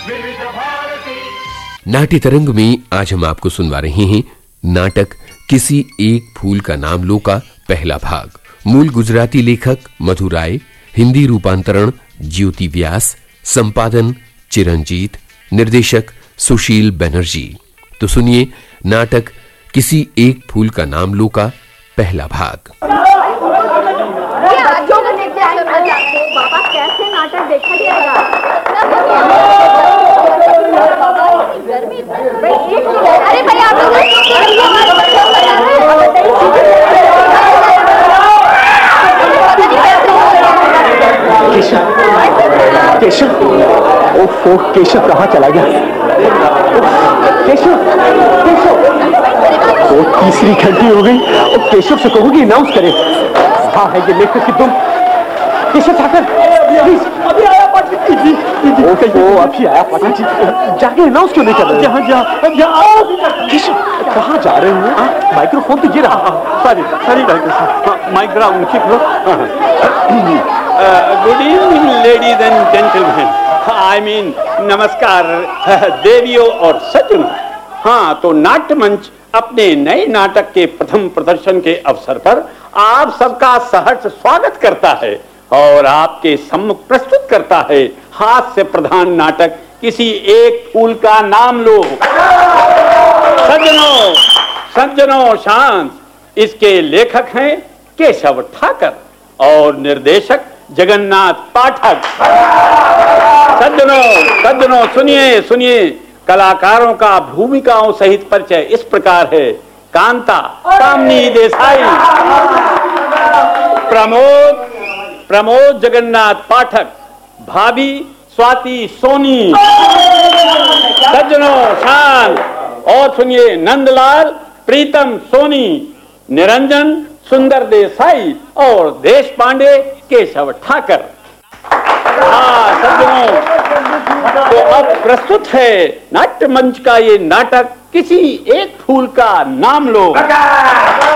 नाट्य तरंग में आज हम आपको सुनवा रहे हैं नाटक किसी एक फूल का नाम लो का पहला भाग। मूल गुजराती लेखक मधु राय, हिंदी रूपांतरण ज्योति व्यास, संपादन चिरंजीत, निर्देशक सुशील बनर्जी। तो सुनिए नाटक किसी एक फूल का नाम लो का पहला भाग। बाबा कैसे नाटक देखा जाएगा? अरे भाई आप केशव, ओफो, केशव कहाँ चला गया? केशव, वो तीसरी घंटी हो गई। और केशव से कहोगी अनाउंस करे। हाँ है ये लेखक की तुम। केशव ठाकर, प्लीज। अभी आया पाटिल जी। ओफो, अभी आया पाटिल जी। जाके अनाउंस क्यों नहीं कर रहे? जहाँ केशव कहाँ जा रहे हो? माइक्रोफोन तो गिरा। सॉरी डॉक्टर साहब, माइक गिरा उनकी करो। Good evening ladies and gentleman, I mean नमस्कार देवियों और सज्जनों। हाँ, तो नाट्य मंच अपने नए नाटक के प्रथम प्रदर्शन के अवसर पर आप सबका सहर्ष स्वागत करता है और आपके सम्मुख प्रस्तुत करता है हास्य प्रधान नाटक किसी एक फूल का नाम लो। सज्जनों शांत। इसके लेखक हैं केशव ठाकर और निर्देशक जगन्नाथ पाठक। सज्जनों सुनिए। कलाकारों का भूमिकाओं सहित परिचय इस प्रकार है। कांता कामनी देसाई, प्रमोद जगन्नाथ पाठक, भाभी स्वाति सोनी। सज्जनों शांत और सुनिए। नंदलाल प्रीतम सोनी, निरंजन सुंदर देसाई और देश पांडे केशव ठाकर। हाँ सज्जनों, तो अब प्रस्तुत है नाट्य मंच का ये नाटक किसी एक फूल का नाम लो।